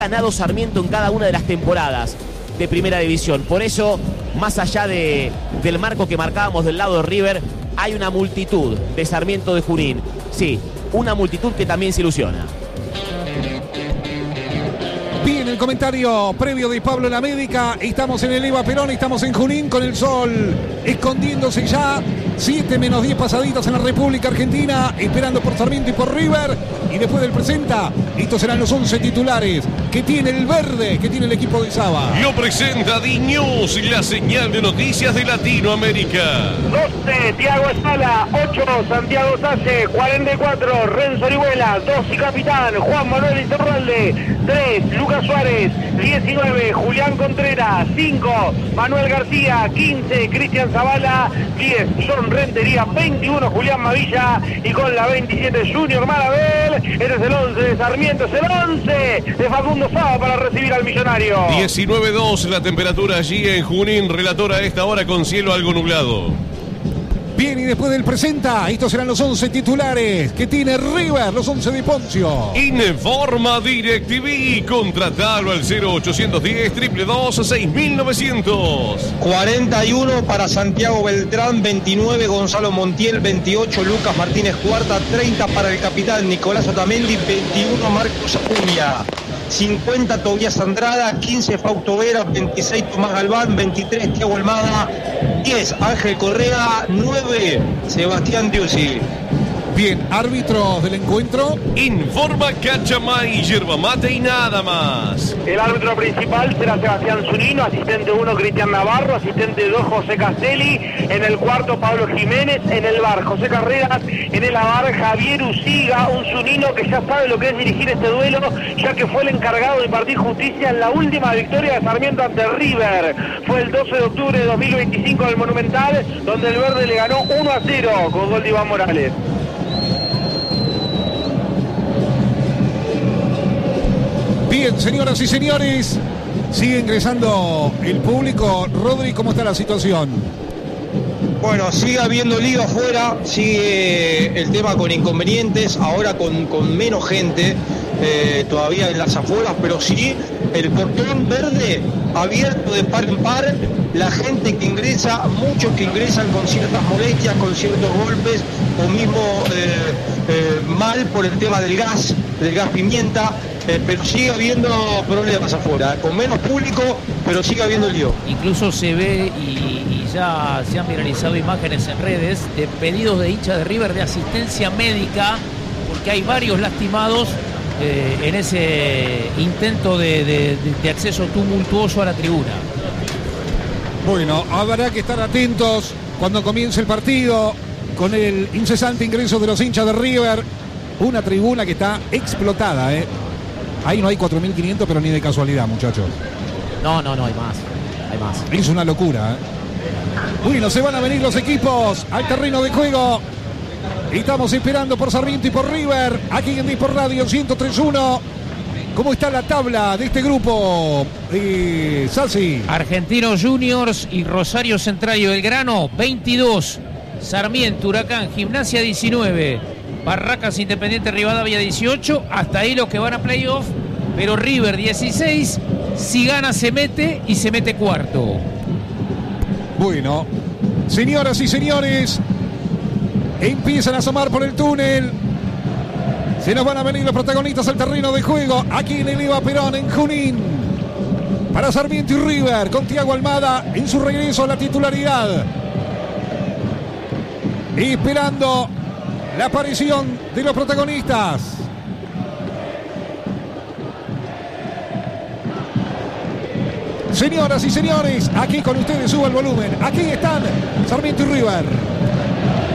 ganado Sarmiento en cada una de las temporadas de Primera División. Por eso, más allá del marco que marcábamos del lado de River, hay una multitud de Sarmiento de Junín. Sí, una multitud que también se ilusiona. Bien, el comentario previo de Pablo en América. Estamos en el Eva Perón, estamos en Junín con el sol escondiéndose ya. 7 menos 10 pasaditas en la República Argentina, esperando por Sarmiento y por River. Y después del presenta, estos serán los 11 titulares que tiene el verde, que tiene el equipo de Saba. Lo presenta Diños, la señal de noticias de Latinoamérica. 12, Thiago Esala. 8, Santiago Sace. 44, Renzo Orihuela. 2 y capitán, Juan Manuel Iturralde. 3, Lucas Suárez. 19, Julián Contreras. 5, Manuel García. 15, Cristian Zavala. 10, John Rentería. 21, Julián Mavilla. Y con la 27, Junior Marabel. Este es el 11 de Sarmiento, es el 11 de Facundo Saba para recibir al Millonario. 19:2 la temperatura allí en Junín, relatora a esta hora con cielo algo nublado. Bien, y después del presenta, estos serán los 11 titulares que tiene River, los 11 de Poncio. Informa DirecTV, contratalo al 0810 222 6900. 41 para Santiago Beltrán, 29 Gonzalo Montiel, 28 Lucas Martínez Cuarta, 30 para el capitán Nicolás Otamendi, 21 Marcos Acuña, 50 Tobías Andrada, 15 Fausto Vera, 26 Tomás Galván, 23 Thiago Almada, 10 Ángel Correa, 9 Sebastián Diusi. Bien, árbitros del encuentro. Informa Cachamay, yerba mate y nada más. El árbitro principal será Sebastián Zunino, asistente 1 Cristian Navarro, asistente 2 José Castelli, en el cuarto Pablo Jiménez, en el bar José Carreras, en el bar Javier Usiga, un Zunino que ya sabe lo que es dirigir este duelo, ya que fue el encargado de impartir justicia en la última victoria de Sarmiento ante River. Fue el 12 de octubre de 2025 en el Monumental, donde el verde le ganó 1-0 con gol de Iván Morales. Bien, señoras y señores, sigue ingresando el público. Rodri, ¿cómo está la situación? Bueno, sigue habiendo lío afuera, sigue el tema con inconvenientes, ahora con menos gente todavía en las afueras, pero sí el portón verde abierto de par en par, la gente que ingresa, muchos que ingresan con ciertas molestias, con ciertos golpes, o mismo mal por el tema del gas pimienta, pero sigue habiendo problemas afuera, con menos público, pero sigue habiendo lío. Incluso se ve y ya se han viralizado imágenes en redes de pedidos de hinchas de River de asistencia médica, porque hay varios lastimados en ese intento de acceso tumultuoso a la tribuna. Bueno, habrá que estar atentos cuando comience el partido con el incesante ingreso de los hinchas de River. Una tribuna que está explotada, Ahí no hay 4.500, pero ni de casualidad, muchachos. No, hay más. Es una locura, Bueno, se van a venir los equipos al terreno de juego. Estamos esperando por Sarmiento y por River, aquí en Dispor Radio 103.1. ¿Cómo está la tabla de este grupo, Sassi? Argentinos Juniors y Rosario Central y Belgrano, 22. Sarmiento, Huracán, Gimnasia, 19. Barracas, Independiente, Rivadavia, 18. Hasta ahí los que van a playoff. Pero River, 16. Si gana, se mete y se mete cuarto. Bueno, señoras y señores, empiezan a asomar por el túnel. Se nos van a venir los protagonistas al terreno de juego aquí en el Eva Perón, en Junín. Para Sarmiento y River, con Thiago Almada en su regreso a la titularidad. Esperando la aparición de los protagonistas. Señoras y señores, aquí con ustedes, suba el volumen. Aquí están Sarmiento y River.